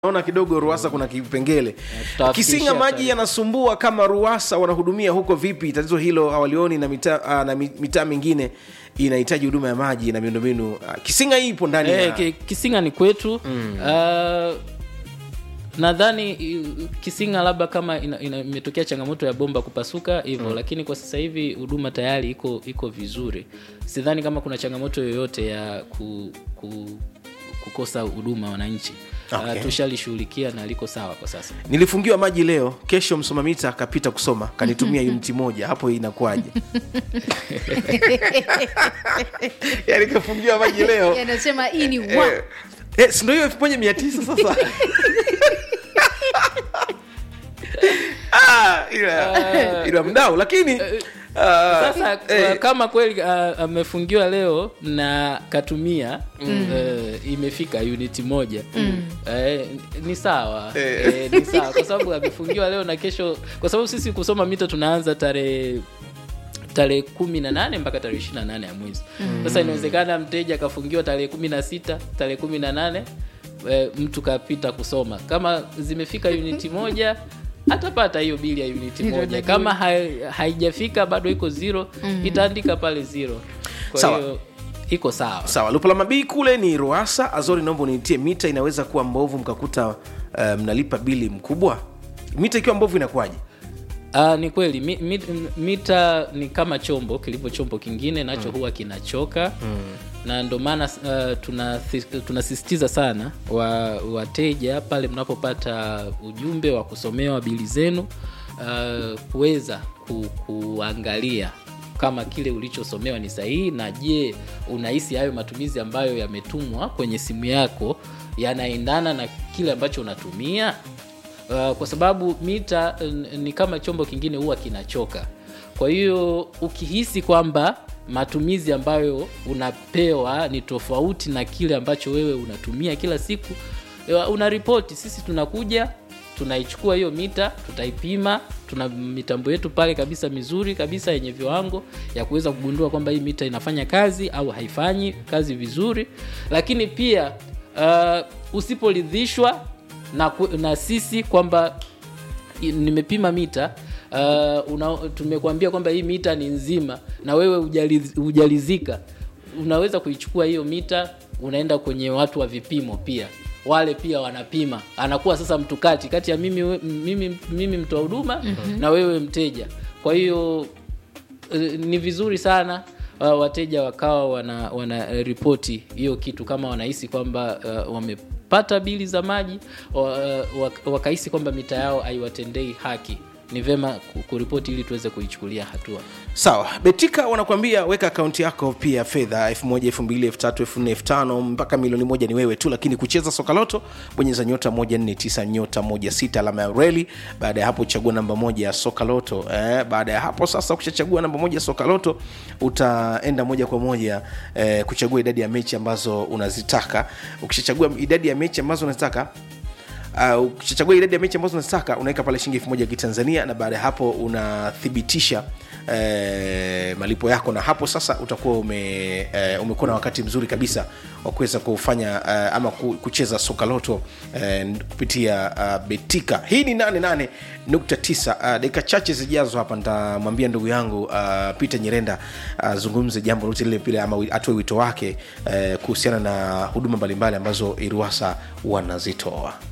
Naona kidogo Ruwasa kuna kipengele. Kisinga maji yanasumbua kama Ruwasa wanahudumia huko vipi? Tatizo hilo hawalioni na mitaa mingine inahitaji huduma ya maji na miundombinu. Kisinga hii ipo ndani ya Kisinga ni kwetu. Nadhani Kisinga labda kama imetokea changamoto ya bomba kupasuka hivyo, lakini kwa sasa hivi huduma tayari iko vizuri. Sidhani kama kuna changamoto yoyote ya kukosa huduma wananchi. Okay. Tushalishughulikia na liko sawa kwa sasa. Nilifungiwa maji leo, kesho msoma mita akapita kusoma, kanitumia uniti moja. Hapo inakuaje? Yaani kafungiwa maji leo. Yanasema hii ni si ndio hiyo 1900 sasa. Ila mdau lakini sasa kama kweli amefungiwa leo na katumia imefika unit moja, ni sawa. Ni sawa kwa sababu amefungiwa leo na kesho, kwa sababu sisi kusoma mita tunaanza tarehe 18 mpaka tarehe 28 ya mwezi. Sasa inawezekana mteja kafungiwa tarehe 16, tarehe 18 mtu kapita kusoma. Kama zimefika unit moja atapata hiyo bili ya unit moja. Kama haijafika bado iko 0, itaandika pale 0. Kwa hiyo iko sawa. Sawa. Lupa la Mabii kule ni Ruwasa. Azori, naomba unitie mita inaweza kuwa mbovu mkakuta mnalipa bili mkubwa. Mita ikiwa mbovu inakuwaje? Ni kweli mita ni kama chombo kilivyo chombo kingine nacho huwa kinachoka. Na ndio maana tunasisitiza sana wateja pale mnapopata ujumbe wa kusomewa bili zenu kuweza kuangalia kama kile ulichosomewa ni sahihi, na je, unahisi hayo matumizi ambayo yametumwa kwenye simu yako yanaendana na kile ambacho unatumia. Kwa sababu mita ni kama chombo kingine huwa kinachoka. Kwa hiyo ukihisi kwamba matumizi ambayo unapewa ni tofauti na kile ambacho wewe unatumia kila siku, unaripoti. Sisi tunakuja tunaichukua hiyo mita, tutaipima. Tuna mitambo yetu pale kabisa mizuri kabisa yenye viwango ya kuweza kugundua kwamba hii mita inafanya kazi au haifanyi kazi vizuri. Lakini pia usiporidhishwa na sisi kwamba nimepima mita, tumekuambia kwamba hii mita ni nzima na wewe hujalizika, unaweza kuichukua hiyo mita, unaenda kwenye watu wa vipimo pia, wale pia wanapima. Anakuwa sasa mtu kati ya mimi mtoa huduma na wewe mteja. Kwa hiyo ni vizuri sana wateja wakawa wana ripoti hiyo kitu kama wanahisi kwamba wamepata bili za maji, wakahisi kwamba mita yao haiwatendei haki. Ni vema kuripoti ili tuweze kuichukulia hatua. Sawa. Betika wanakuambia weka akaunti yako pia fedha 1000, 2000, 3000, 4000 mpaka milioni 1 ni wewe tu, lakini kucheza soka loto bonyeza nyota 149 nyota 16 alama ya reli. Baada ya hapo chagua namba 1 ya soka loto. Baada ya hapo sasa ukishachagua namba 1 ya soka loto utaenda moja kwa moja kuchagua idadi ya mechi ambazo unazitaka. Ukishachagua idadi ya mechi ambazo unazitaka ukichagua idadi ya mechi ambazo unataka unaweka pale shilingi 1000 ya Kitanzania, na baada ya hapo unathibitisha malipo yako, na hapo sasa utakuwa umekuwa na wakati mzuri kabisa wa kuweza kufanya ama kucheza soka loto kupitia Betika. Hii ni 88.9. Dakika chache zijazo hapa nitamwambia ndugu yangu Peter Nyirenda zungumze jambo lote lile pile ama atoe wito wake kuhusiana na huduma mbalimbali ambazo Ruwasa wanazitoa.